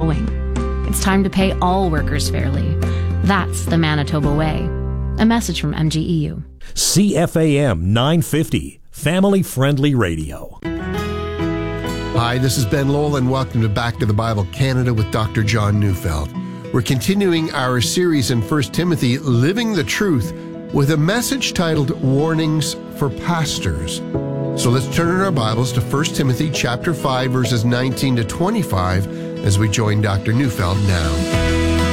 growing. It's time to pay all workers fairly. That's the Manitoba way. A message from MGEU. CFAM 950, family-friendly radio. Hi, this is Ben Lowell, and welcome to Back to the Bible Canada with Dr. John Neufeld. We're continuing our series in 1 Timothy, Living the Truth, with a message titled Warnings for Pastors. So let's turn in our Bibles to 1 Timothy chapter 5, verses 19 to 25, as we join Dr. Neufeld now.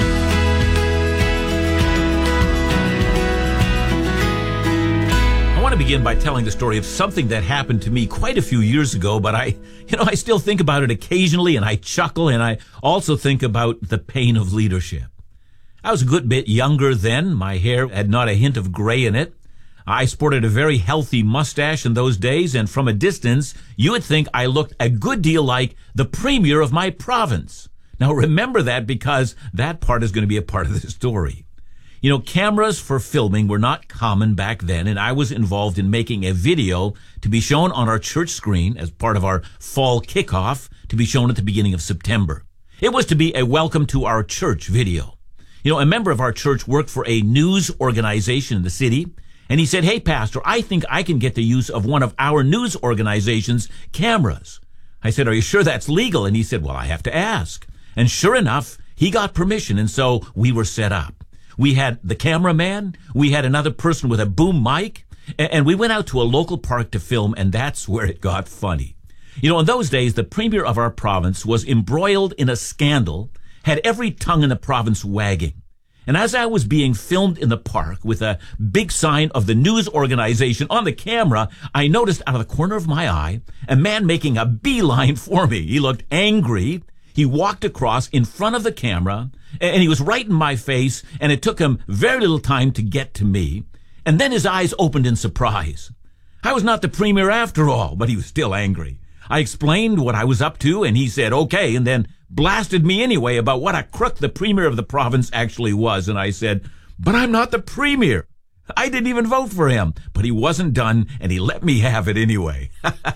I want to begin by telling the story of something that happened to me quite a few years ago, but I still think about it occasionally, and I chuckle, and I also think about the pain of leadership. I was a good bit younger then. My hair had not a hint of gray in it. I sported a very healthy mustache in those days, and from a distance, you would think I looked a good deal like the premier of my province. Now remember that, because that part is going to be a part of the story. You know, cameras for filming were not common back then, and I was involved in making a video to be shown on our church screen as part of our fall kickoff to be shown at the beginning of September. It was to be a welcome to our church video. You know, a member of our church worked for a news organization in the city, and he said, "Hey, Pastor, I think I can get the use of one of our news organization's cameras." I said, "Are you sure that's legal?" And he said, "Well, I have to ask." And sure enough, he got permission, and so we were set up. We had the cameraman, we had another person with a boom mic, and we went out to a local park to film, and that's where it got funny. You know, in those days, the premier of our province was embroiled in a scandal, had every tongue in the province wagging. And as I was being filmed in the park with a big sign of the news organization on the camera, I noticed out of the corner of my eye a man making a beeline for me. He looked angry. He walked across in front of the camera, and he was right in my face, and it took him very little time to get to me. And then his eyes opened in surprise. I was not the premier after all, but he was still angry. I explained what I was up to, and he said, okay, and then blasted me anyway about what a crook the premier of the province actually was. And I said, but I'm not the premier. I didn't even vote for him. But he wasn't done, and he let me have it anyway.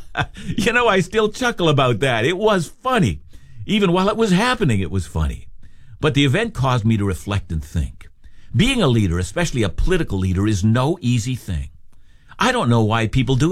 You know, I still chuckle about that. It was funny. Even while it was happening, it was funny. But the event caused me to reflect and think. Being a leader, especially a political leader, is no easy thing. I don't know why people do